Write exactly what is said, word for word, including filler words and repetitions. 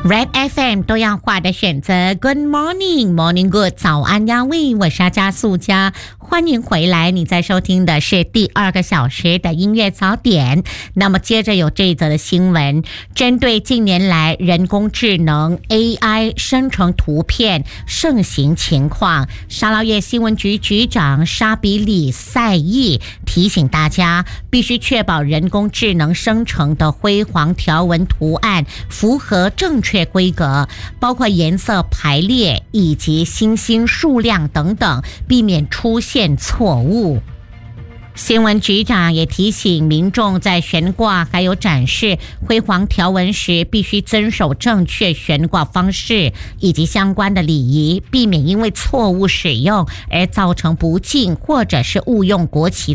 Red F M 多样化的选择 Good morning Morning Good 早安呀喂，我是阿加素佳，欢迎回来。你在收听的是第二个小时的音乐早点。那么接着有这一则的新闻，针对近年来人工智能 A I 生成图片盛行情况，沙捞越新闻局局长沙比里赛义提醒大家，必须确保人工智能生成的辉煌条纹图案符合正确规格，包括颜色排列以及星星数量等等，避免出现错误。新闻局长也提醒民众，在悬挂还有展示辉煌条纹时，必须遵守正确悬挂方式以及相关的礼仪，避免因为错误使用而造成不敬或者是误用国旗